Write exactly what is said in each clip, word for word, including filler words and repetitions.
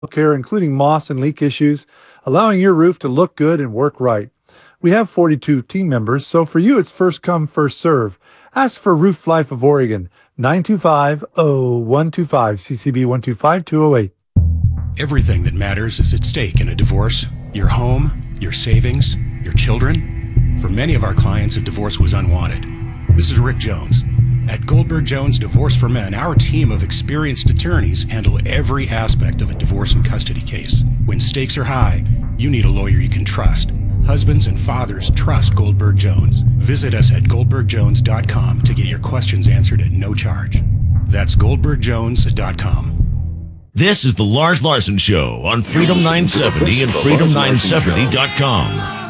care, including moss and leak issues, allowing your roof to look good and work right. We have forty-two team members, so for you it's first come, first serve. Ask for Roof Life of Oregon, nine two five, oh one two five, C C B one two five, two oh eight. Everything that matters is at stake in a divorce. Your home, your savings, your children. For many of our clients, a divorce was unwanted. This is Rick Jones. At Goldberg Jones Divorce for Men, our team of experienced attorneys handle every aspect of a divorce and custody case. When stakes are high, you need a lawyer you can trust. Husbands and fathers trust Goldberg Jones. Visit us at goldberg jones dot com to get your questions answered at no charge. That's goldberg jones dot com. This is the Lars Larson Show on Freedom nine seventy and freedom nine seventy dot com.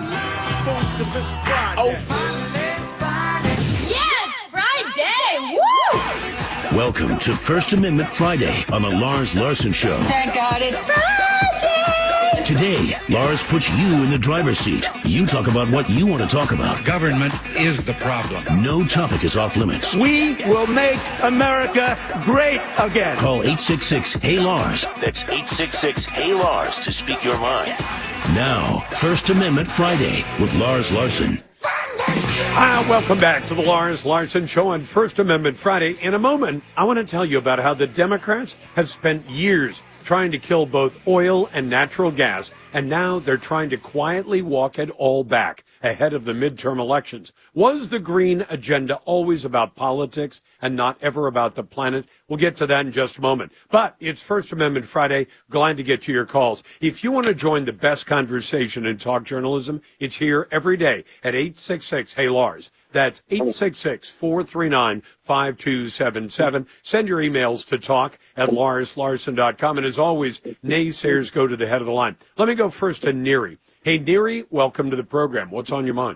Yeah, it's Friday! Woo! Welcome to First Amendment Friday on the Lars Larson Show. Thank God it's Friday! Today, Lars puts you in the driver's seat. You talk about what you want to talk about. Government is the problem. No topic is off limits. We will make America great again. Call eight six six, H E Y, Lars. That's eight six six, H E Y, Lars to speak your mind. Now, First Amendment Friday with Lars Larson. Ah, welcome back to the Lars Larson Show on First Amendment Friday. In a moment, I want to tell you about how the Democrats have spent years trying to kill both oil and natural gas, and now they're trying to quietly walk it all back ahead of the midterm elections. Was the green agenda always about politics and not ever about the planet? We'll get to that in just a moment. But it's First Amendment Friday. Glad to get to your calls. If you want to join the best conversation in talk journalism, it's here every day at eight six six, Hey Lars. That's eight six six, four three nine, five two seven seven. Send your emails to talk at lars larson dot com. And as always, naysayers go to the head of the line. Let me go first to Neri. Hey, Neri, welcome to the program. What's on your mind?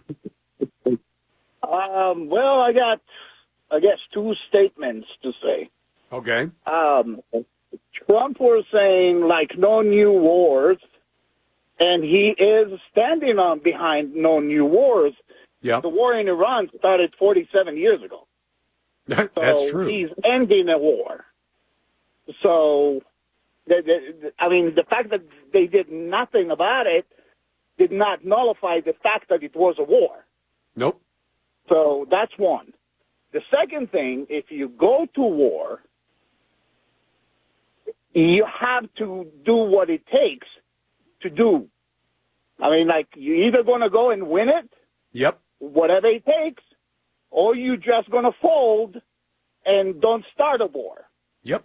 Um, well, I got, I guess, two statements to say. Okay. Um, Trump was saying, like, no new wars, and he is standing on behind no new wars. Yeah. The war in Iran started forty-seven years ago. That's so true. He's ending a war. So, the, the, I mean, the fact that they did nothing about it did not nullify the fact that it was a war. Nope. So that's one. The second thing, if you go to war, you have to do what it takes to do. I mean, like, you're either going to go and win it, Yep. whatever it takes, or you just going to fold and don't start a war. Yep.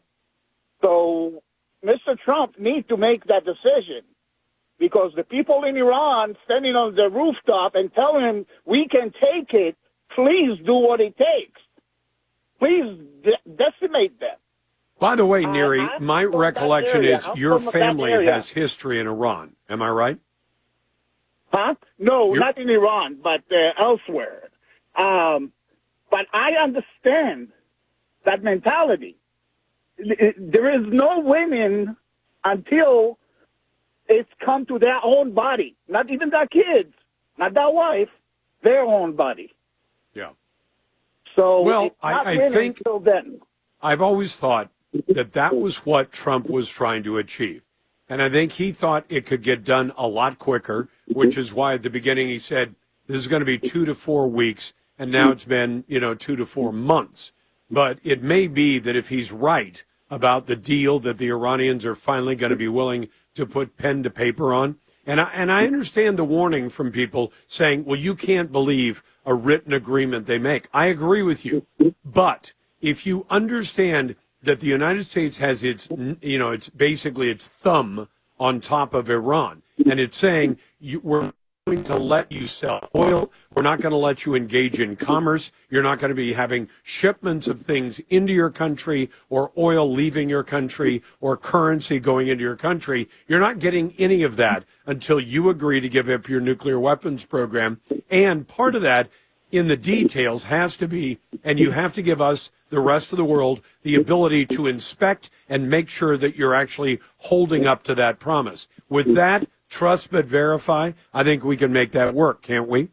So Mister Trump needs to make that decision, because the people in Iran standing on the rooftop and telling him, we can take it, please do what it takes. Please de- decimate them. By the way, Uh, Neri, I'm my from that recollection area. is I'm your from that family area. has history in Iran. Am I right? Huh? No, You're- not in Iran, but uh, elsewhere. Um, but I understand that mentality. There is no winning until it's come to their own body, not even their kids, not their wife, their own body. Yeah. So Well, it's not I, I winning think until then. I've always thought that that was what Trump was trying to achieve. And I think he thought it could get done a lot quicker, which is why at the beginning he said this is going to be two to four weeks, and now it's been, you know, two to four months. But it may be that if he's right about the deal that the Iranians are finally going to be willing to put pen to paper on, and I, and I understand the warning from people saying, well, you can't believe a written agreement they make. I agree with you. But if you understand that the United States has its, you know, it's basically its thumb on top of Iran, and it's saying, you, we're going to let you sell oil. We're not going to let you engage in commerce. You're not going to be having shipments of things into your country, or oil leaving your country, or currency going into your country. You're not getting any of that until you agree to give up your nuclear weapons program. And part of that in the details has to be, and you have to give us, the rest of the world, the ability to inspect and make sure that you're actually holding up to that promise. With that, trust but verify, I think we can make that work, can't we?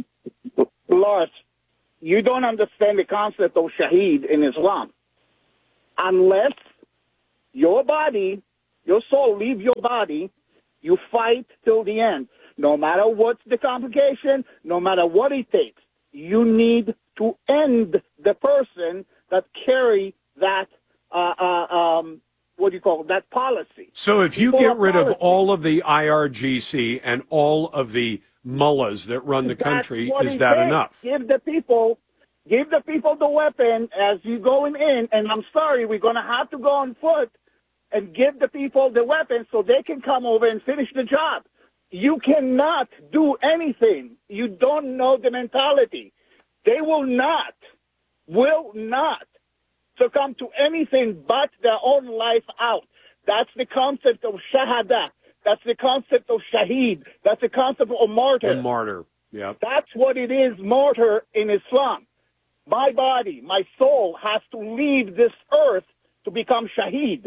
Lars, you don't understand the concept of shaheed in Islam. Unless your body your soul leave your body, you fight till the end. No matter what's the complication, no matter what it takes, you need to end the person that carry that, uh, uh, um, what do you call it, that policy. So if you People get are rid of policy. all of the I R G C and all of the mullahs that run the country, That's what is it that takes. enough? Give the people, give the people the weapon as you going in, and I'm sorry, we're going to have to go on foot and give the people the weapon so they can come over and finish the job. You cannot do anything. You don't know the mentality. They will not, will not succumb to anything but their own life out. That's the concept of shahada. That's the concept of shaheed. That's the concept of martyr. A martyr, yeah. That's what it is, martyr in Islam. My body, my soul has to leave this earth to become shaheed.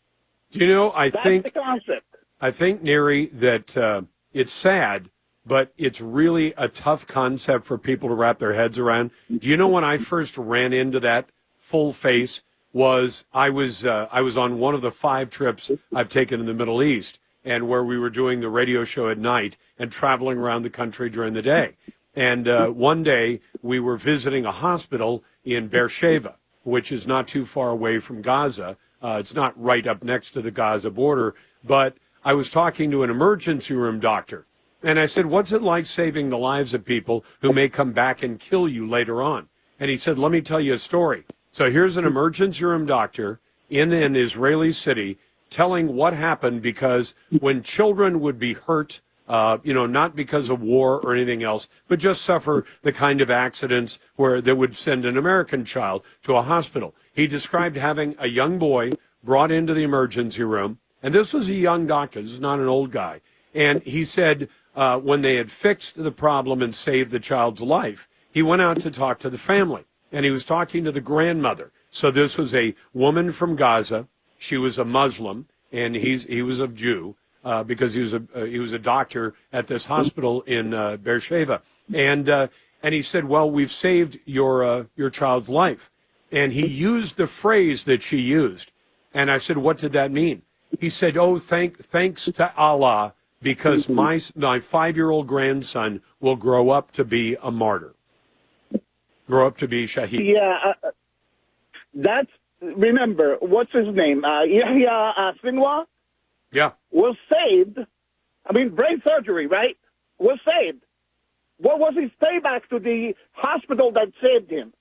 Do you know, I That's think... the concept. I think, Neri, that uh, it's sad, but it's really a tough concept for people to wrap their heads around. Do you know when I first ran into that full face was I was uh, I was on one of the five trips I've taken in the Middle East, and where we were doing the radio show at night and traveling around the country during the day. And uh, one day we were visiting a hospital in Beersheba, which is not too far away from Gaza. Uh, it's not right up next to the Gaza border, but I was talking to an emergency room doctor, and I said, what's it like saving the lives of people who may come back and kill you later on? And he said, let me tell you a story. So here's an emergency room doctor in an Israeli city telling what happened because when children would be hurt, uh, you know, not because of war or anything else, but just suffer the kind of accidents where they would send an American child to a hospital. He described having a young boy brought into the emergency room. And this was a young doctor. This is not an old guy. And he said uh, when they had fixed the problem and saved the child's life, he went out to talk to the family. And he was talking to the grandmother. So this was a woman from Gaza. She was a Muslim, and he's he was a Jew uh, because he was a uh, he was a doctor at this hospital in uh, Beersheba. And uh, and he said, well, we've saved your uh, your child's life. And he used the phrase that she used. And I said, what did that mean? He said, oh, thank, thanks to Allah, because my, my five-year-old grandson will grow up to be a martyr, grow up to be shaheed. Yeah, uh, that's, remember, what's his name? Uh, Yahya uh, Sinwar Yeah. was saved. I mean, brain surgery, right? Was saved. What was his payback to the hospital that saved him?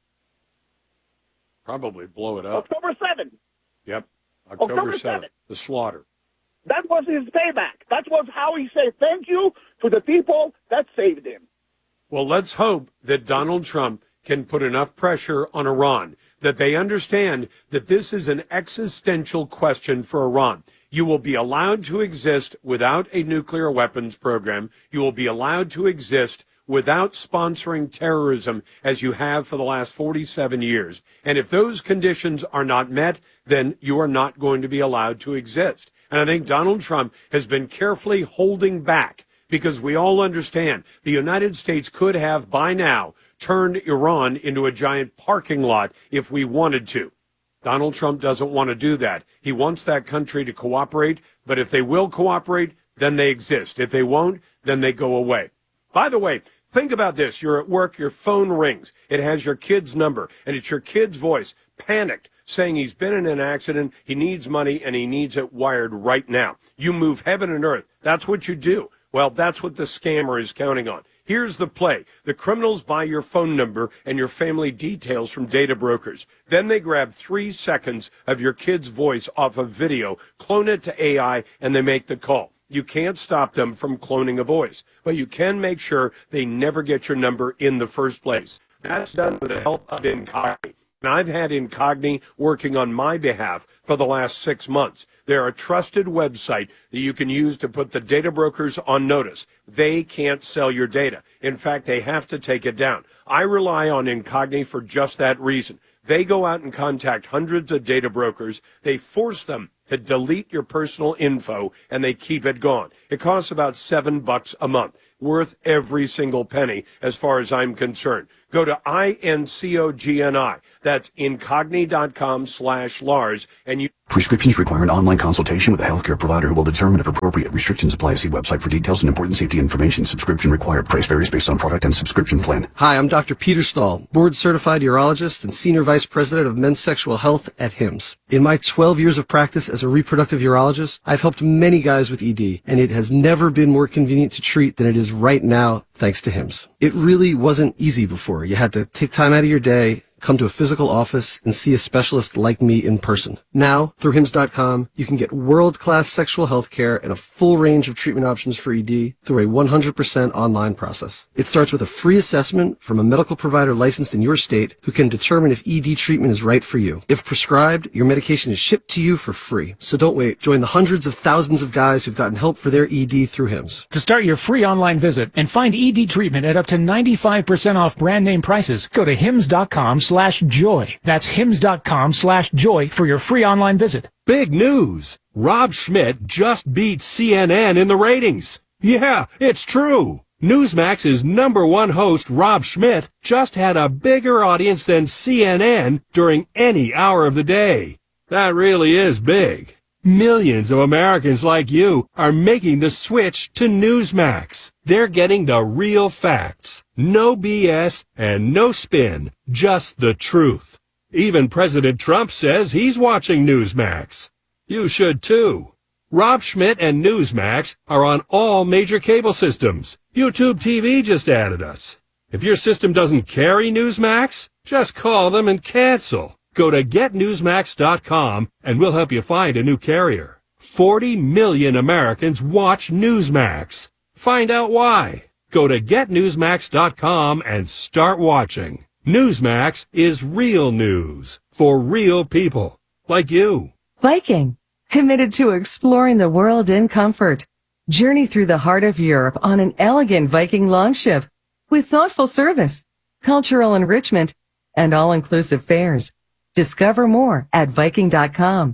Probably blow it up. October seventh. Yep. October October seventh. seventh. The slaughter. That was his payback. That was how he said thank you to the people that saved him. Well, let's hope that Donald Trump can put enough pressure on Iran that they understand that this is an existential question for Iran. You will be allowed to exist without a nuclear weapons program. You will be allowed to exist without sponsoring terrorism as you have for the last forty-seven years. And if those conditions are not met, then you are not going to be allowed to exist. And I think Donald Trump has been carefully holding back because we all understand the United States could have by now turned Iran into a giant parking lot if we wanted to. Donald Trump doesn't want to do that. He wants that country to cooperate, but if they will cooperate, then they exist. If they won't, then they go away. By the way, think about this. You're at work, your phone rings. It has your kid's number, and it's your kid's voice, panicked, saying he's been in an accident, he needs money, and he needs it wired right now. You move heaven and earth. That's what you do. Well, that's what the scammer is counting on. Here's the play. The criminals buy your phone number and your family details from data brokers. Then they grab three seconds of your kid's voice off of video, clone it to A I, and they make the call. You can't stop them from cloning a voice, but you can make sure they never get your number in the first place. That's done with the help of Incogni. And I've had Incogni working on my behalf for the last six months. They're a trusted website that you can use to put the data brokers on notice. They can't sell your data. In fact, they have to take it down. I rely on Incogni for just that reason. They go out and contact hundreds of data brokers. They force them to delete your personal info, and they keep it gone. It costs about seven bucks a month, worth every single penny as far as I'm concerned. Go to I N C O G N I. That's incogni.com slash Lars. And you. Prescriptions require an online consultation with a healthcare provider who will determine if appropriate. Restrictions apply. See website for details and important safety information. Subscription required. Price varies based on product and subscription plan. Hi, I'm Doctor Peter Stahl, board-certified urologist and senior vice president of men's sexual health at Hims. In my twelve years of practice as a reproductive urologist, I've helped many guys with E D, and it has never been more convenient to treat than it is right now, thanks to Hims. It really wasn't easy before. You had to take time out of your day, come to a physical office, and see a specialist like me in person. Now, through hims dot com, you can get world-class sexual health care and a full range of treatment options for E D through a one hundred percent online process. It starts with a free assessment from a medical provider licensed in your state who can determine if E D treatment is right for you. If prescribed, your medication is shipped to you for free. So don't wait. Join the hundreds of thousands of guys who've gotten help for their E D through Hims. To start your free online visit and find E D treatment at up to ninety-five percent off brand name prices, go to hims dot com slash joy. That's hims dot com slash joy for your free online visit. Big news! Rob Schmidt just beat C N N in the ratings. Yeah, it's true. Newsmax's number one host, Rob Schmidt, just had a bigger audience than C N N during any hour of the day. That really is big. Millions of Americans like you are making the switch to Newsmax. They're getting the real facts. No B S and no spin. Just the truth. Even President Trump says he's watching Newsmax. You should too. Rob Schmidt and Newsmax are on all major cable systems. YouTube T V just added us. If your system doesn't carry Newsmax, just call them and cancel. Go to get newsmax dot com and we'll help you find a new carrier. forty million Americans watch Newsmax. Find out why. Go to get newsmax dot com and start watching. Newsmax is real news for real people like you. Viking, committed to exploring the world in comfort. Journey through the heart of Europe on an elegant Viking longship with thoughtful service, cultural enrichment, and all-inclusive fares. Discover more at viking dot com.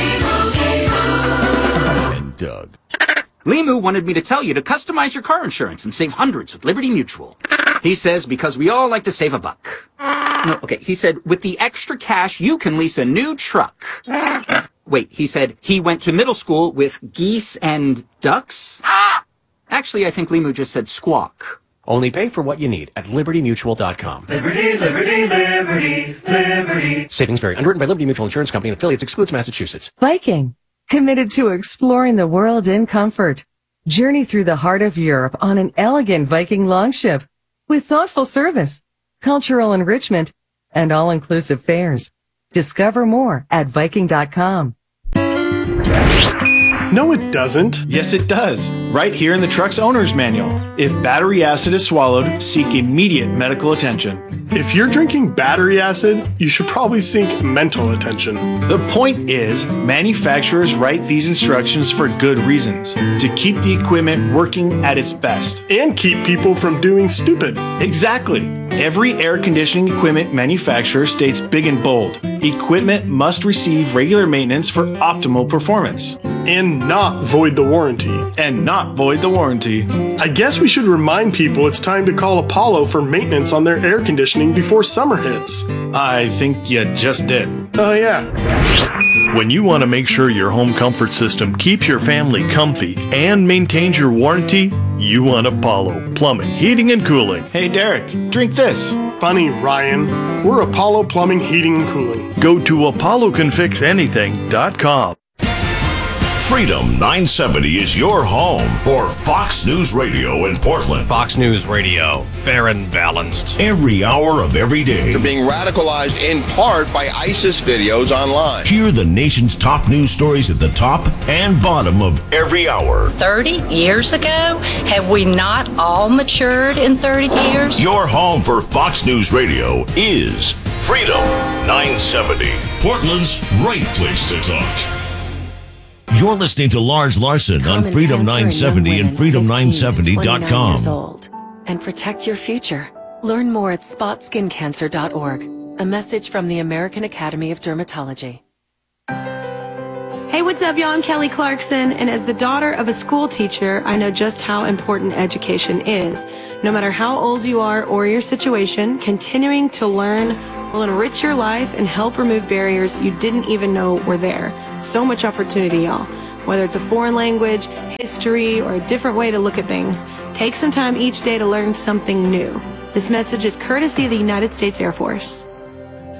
And Doug. Limu wanted me to tell you to customize your car insurance and save hundreds with Liberty Mutual. He says because we all like to save a buck. No, okay, he said with the extra cash you can lease a new truck. Wait, he said he went to middle school with geese and ducks? Actually, I think Limu just said squawk. Only pay for what you need at liberty mutual dot com. Liberty, liberty, liberty, liberty. Savings vary. Underwritten by Liberty Mutual Insurance Company and affiliates. Excludes Massachusetts. Viking, committed to exploring the world in comfort. Journey through the heart of Europe on an elegant Viking longship with thoughtful service, cultural enrichment, and all-inclusive fares. Discover more at viking dot com. No, it doesn't. Yes, it does. Right here in the truck's owner's manual. If battery acid is swallowed, seek immediate medical attention. If you're drinking battery acid, you should probably seek mental attention. The point is, manufacturers write these instructions for good reasons. To keep the equipment working at its best. And keep people from doing stupid. Exactly. Every air conditioning equipment manufacturer states big and bold, equipment must receive regular maintenance for optimal performance. And not void the warranty. And not void the warranty. I guess we should remind people it's time to call Apollo for maintenance on their air conditioning before summer hits. I think you just did. Oh, yeah. When you want to make sure your home comfort system keeps your family comfy and maintains your warranty, you want Apollo Plumbing, Heating, and Cooling. Hey, Derek, drink this. Funny, Ryan. We're Apollo Plumbing, Heating, and Cooling. Go to apollo can fix anything dot com. Freedom nine seventy is your home for Fox News Radio in Portland. Fox News Radio, fair and balanced. Every hour of every day. They're being radicalized in part by ISIS videos online. Hear the nation's top news stories at the top and bottom of every hour. thirty years ago? Have we not all matured in thirty years? Your home for Fox News Radio is Freedom nine seventy. Portland's right place to talk. You're listening to Lars Larson on Freedom nine seventy and freedom nine seventy dot com. Years old, and protect your future. Learn more at spot skin cancer dot org. A message from the American Academy of Dermatology. Hey, what's up, y'all? I'm Kelly Clarkson, and as the daughter of a school teacher, I know just how important education is. No matter how old you are or your situation, continuing to learn will enrich your life and help remove barriers you didn't even know were there. So much opportunity, y'all. Whether it's a foreign language, history, or a different way to look at things, take some time each day to learn something new. This message is courtesy of the United States Air Force.